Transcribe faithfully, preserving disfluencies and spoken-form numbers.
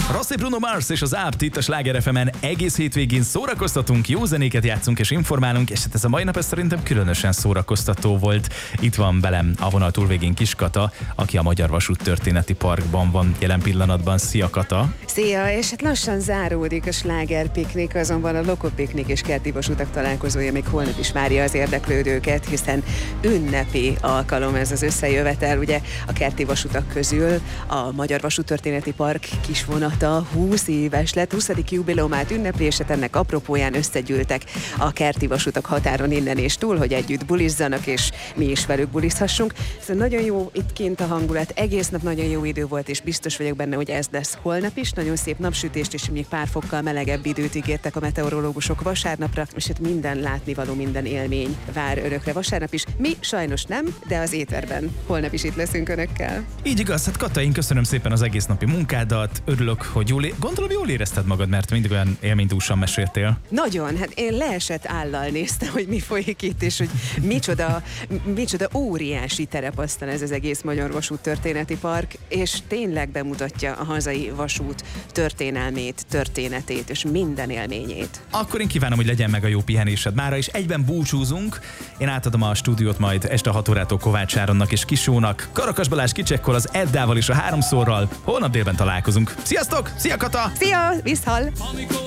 Rossi, Bruno Mars és az Apt itt a Sláger ef emen egész hétvégén szórakoztatunk, jó zenéket játszunk és informálunk, és hát ez a mai nap ez szerintem különösen szórakoztató volt. Itt van velem a vonal túlvégén Kis Kata, aki a Magyar Vasút Történeti Parkban van jelen pillanatban. Szia, Kata! Szia, és hát lassan záródik a slágerpiknik, azonban a Lokopiknik és Kerti Vasutak találkozója még holnap is várja az érdeklődőket, hiszen ünnepi alkalom ez az összejövetel, ugye a Kerti Vasutak közül a Magyar Vasút Történeti Park kisvonata húsz éves lett, huszadik jubileumát ünnepli, és hát ennek apropóján összegyűltek a Kerti Vasutak határon innen és túl, hogy együtt bulizzanak, és mi is velük bulizhassunk. Szóval nagyon jó itt kint a hangulat, egész nap nagyon jó idő volt, és biztos vagyok benne, hogy ez lesz holnap is. Nagyon szép napsütést, és még pár fokkal melegebb időt ígértek a meteorológusok vasárnapra, és hát minden látnivaló, minden élmény vár önökre vasárnap is. Mi sajnos nem, de az éterben holnap is itt leszünk önökkel. Így igaz, hát Kata, én köszönöm szépen az egész napi munkádat, örülök, hogy jól, é- gondolom jól érezted magad, mert mindig olyan élménydúsan meséltél. Nagyon, hát én leesett állal néztem, hogy mi folyik itt, és hogy micsoda, micsoda óriási terep aztán ez az egész Magyar Vasút Történeti Park, és tényleg bemutatja a hazai vasút történelmét, történetét, és minden élményét. Akkor én kívánom, hogy legyen meg a jó pihenésed mára, és egyben búcsúzunk. Én átadom a stúdiót majd este hat órától Kovács Áronnak és Kisónak. Karakas Balázs kicsekkor az Eddával és a háromszorral. Holnap délben találkozunk. Sziasztok! Szia, Kata! Szia! Viszhall!